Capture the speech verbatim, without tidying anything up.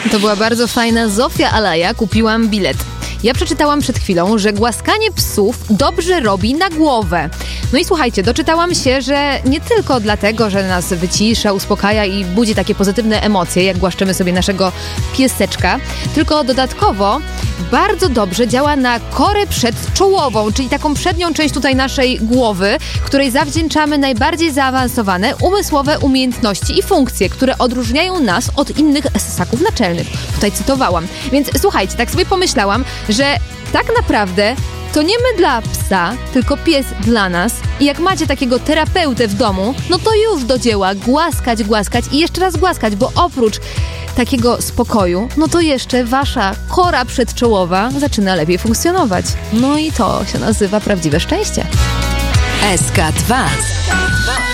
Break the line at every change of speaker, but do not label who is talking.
To była bardzo fajna Zofia Alaja, kupiłam bilet. Ja przeczytałam przed chwilą, że głaskanie psów dobrze robi na głowę. No i słuchajcie, doczytałam się, że nie tylko dlatego, że nas wycisza, uspokaja i budzi takie pozytywne emocje, jak głaszczymy sobie naszego pieseczka, tylko dodatkowo bardzo dobrze działa na korę przedczołową, czyli taką przednią część tutaj naszej głowy, której zawdzięczamy najbardziej zaawansowane umysłowe umiejętności i funkcje, które odróżniają nas od innych ssaków naczelnych. Tutaj cytowałam. Więc słuchajcie, tak sobie pomyślałam, że tak naprawdę to nie my dla psa, tylko pies dla nas. I jak macie takiego terapeutę w domu, no to już do dzieła głaskać, głaskać i jeszcze raz głaskać, bo oprócz takiego spokoju, no to jeszcze wasza kora przedczołowa zaczyna lepiej funkcjonować. No i to się nazywa prawdziwe szczęście.
S K dwa.